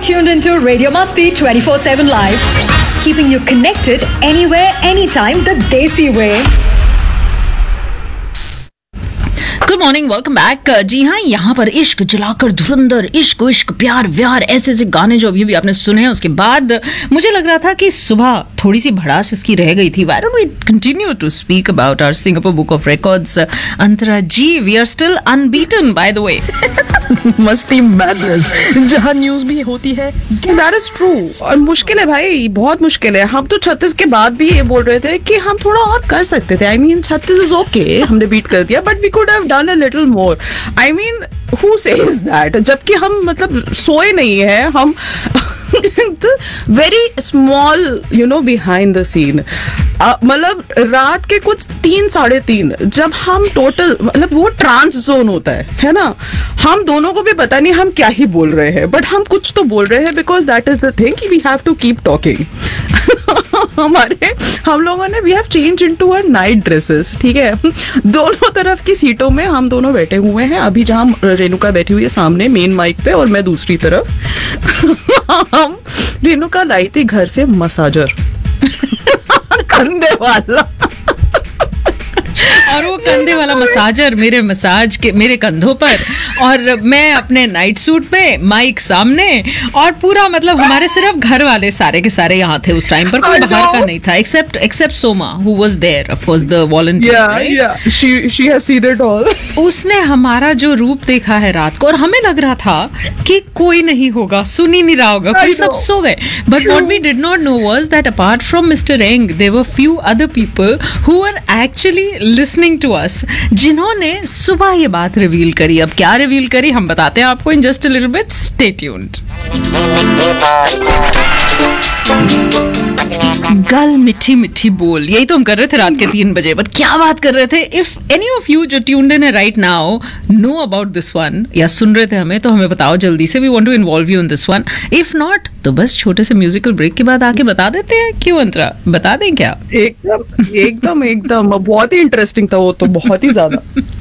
tuned into Radio Masti 24/7 Live, keeping you connected anywhere, anytime the Desi way. Good morning, welcome back. जी हाँ, यहाँ पर इश्क जलाकर धुरंधर, इश्क इश्क प्यार व्यार, ऐसे ऐसे गाने जो अभी भी आपने सुने हैं। उसके बाद मुझे लग रहा था कि सुबह थोड़ी सी भड़ास इसकी रह गई थी। Why don't we continue to speak about our Singapore book of records? Antara ji, we are still unbeaten by the way. मस्ती मैडनेस जहाँ न्यूज भी होती है। That is true. और मुश्किल है भाई, बहुत मुश्किल है। हम तो 36 के बाद भी ये बोल रहे थे कि हम थोड़ा और कर सकते थे। आई मीन 36 इज ओके, हमने बीट कर दिया, but we could have done a little more. I mean who says that? जबकि हम मतलब सोए नहीं है, हम very small behind the scene. मतलब रात के कुछ 3-3:30 जब हम टोटल मतलब वो ट्रांस जोन होता है ना, हम दोनों को भी पता नहीं हम क्या ही बोल रहे हैं, बट हम कुछ तो बोल रहे हैं because that is the thing कि we have to keep talking. हम लोगों ने we have change into our night dresses. ठीक है, दोनों तरफ की सीटों में हम दोनों बैठे हुए हैं। अभी जहाँ रेणुका बैठी हुई है सामने मेन माइक पे और मैं दूसरी तरफ। हम रेणुका लाई थी घर से मसाजर कंधे वाला, और वो कंधे वाला मसाजर मेरे कंधों पर, और मैं अपने नाइट सूट पे, माइक सामने, और पूरा मतलब हमारे सिर्फ घर वाले सारे के सारे यहाँ थे उस टाइम पर। कोई बाहर का नहीं था accept Soma who was there, of course the volunteer. She has seen it all. उसने हमारा जो रूप देखा है रात को, और हमें लग रहा था कि कोई नहीं होगा, सुन ही नहीं रहा होगा, कोई सब सो गए। But what we did not know was that apart from mister Ang there were few other people who were actually listening to us, जिन्होंने सुबह ये बात रिवील करी। अब क्या रिवील करी हम बताते हैं आपको in just a little bit. Stay tuned. गल मिठी मिठी बोल, यही तो हम कर रहे थे रात के 3 बजे। बट क्या बात कर रहे थे? इफ एनी ऑफ यू जो ट्यून्ड इन है right now know about this one, या सुन रहे थे हमें, तो हमें बताओ जल्दी से। We want to involve you in this one. If not तो बस छोटे से म्यूजिकल ब्रेक के बाद आके बता देते हैं। क्यों अंतरा, बता दें क्या? एकदम बहुत ही इंटरेस्टिंग था वो तो, बहुत ही ज्यादा।